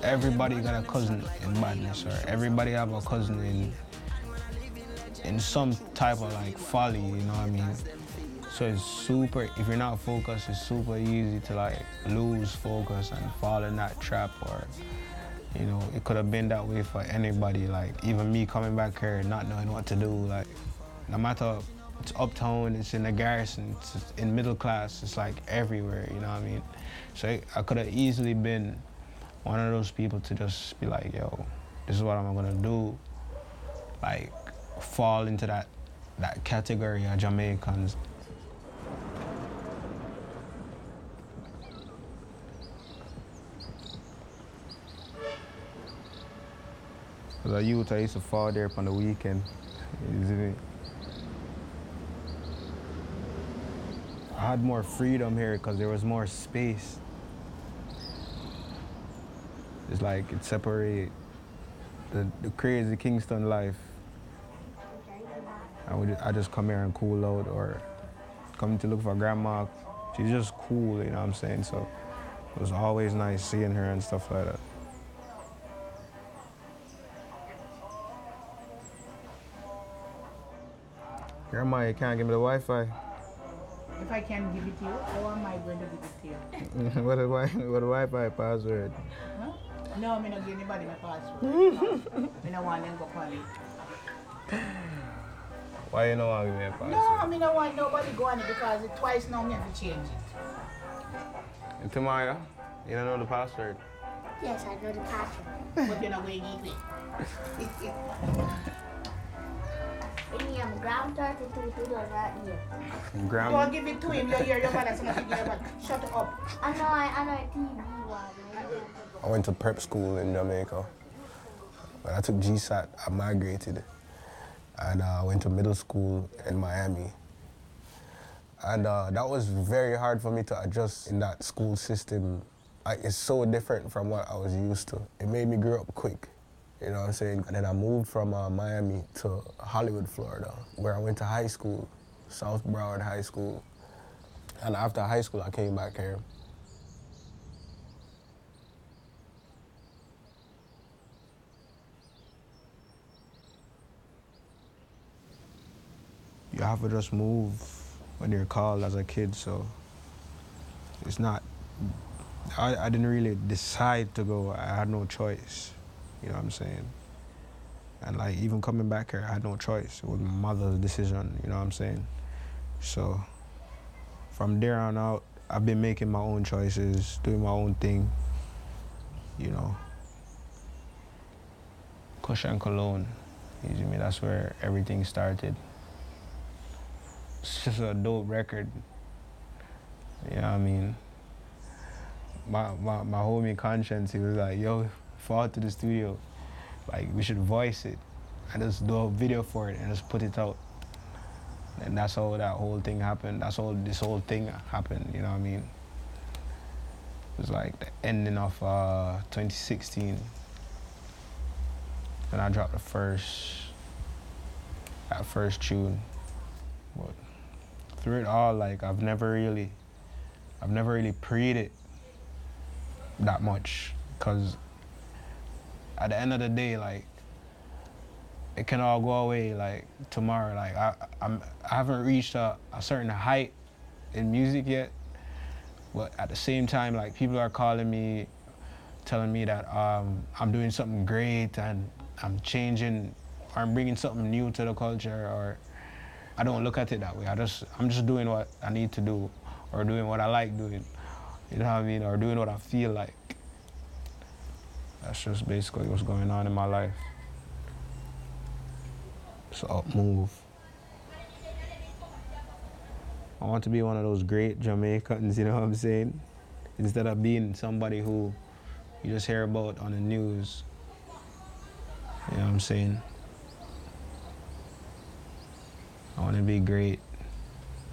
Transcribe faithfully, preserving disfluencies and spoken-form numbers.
everybody got a cousin in badness, or everybody have a cousin in in some type of like folly, you know what I mean? So it's super, if you're not focused, it's super easy to like lose focus and fall in that trap. Or, you know, it could have been that way for anybody. Like even me coming back here, not knowing what to do. Like no matter, it's uptown, it's in the garrison, it's in middle class, it's like everywhere, you know what I mean? So it, I could have easily been one of those people to just be like, yo, this is what I'm gonna do. Like fall into that, that category of Jamaicans. As a youth, I used to fall there on the weekend. You see me? I had more freedom here because there was more space. It's like it separated the, the crazy Kingston life. I, would, I just come here and cool out, or come to look for grandma. She's just cool, you know what I'm saying? So it was always nice seeing her and stuff like that. Grandma, you can't give me the Wi-Fi. If I can give it to you, how am I going to give it to you? what, the, what the Wi-Fi password? Huh? No, I'm not give anybody my password. I don't want them to go on it. Why you don't want to give me a password? No, I mean, I don't want nobody go on it because it twice now me have to change it. And tomorrow, you don't know the password? Yes, I know the password. But you're not going to give it. I'm ground thirty-two to the right here. Ground? Don't give it to him. You're here, your mother, so give it back. Shut up. I know, I, I know a T V one. I went to prep school in Jamaica. When I took G S A T, I migrated. And I uh, went to middle school in Miami. And uh, that was very hard for me to adjust in that school system. I, it's so different from what I was used to. It made me grow up quick. You know what I'm saying? And then I moved from uh, Miami to Hollywood, Florida, where I went to high school, South Broward High School. And after high school, I came back here. You have to just move when you're called as a kid, so it's not, I, I didn't really decide to go. I had no choice. You know what I'm saying? And like even coming back here, I had no choice. It was my mother's decision, you know what I'm saying? So from there on out, I've been making my own choices, doing my own thing, you know. Kush and Cologne, you see me, that's where everything started. It's just a dope record, you know what I mean? My, my, my homie Conscience, he was like, yo, fall to the studio. Like, we should voice it and just do a video for it and just put it out. And that's how that whole thing happened. That's how this whole thing happened, you know what I mean? It was like the ending of uh, twenty sixteen. And I dropped the first, that first tune. But through it all, like, I've never really, I've never really preyed it that much, because at the end of the day, like, it can all go away, like, tomorrow. Like, I, I'm, I haven't reached a, a certain height in music yet, but at the same time, like, people are calling me, telling me that um, I'm doing something great and I'm changing, or I'm bringing something new to the culture, or I don't look at it that way. I just, I'm just doing what I need to do, or doing what I like doing, you know what I mean, or doing what I feel like. That's just basically what's going on in my life. So move. I want to be one of those great Jamaicans, you know what I'm saying? Instead of being somebody who you just hear about on the news. You know what I'm saying? I want to be great.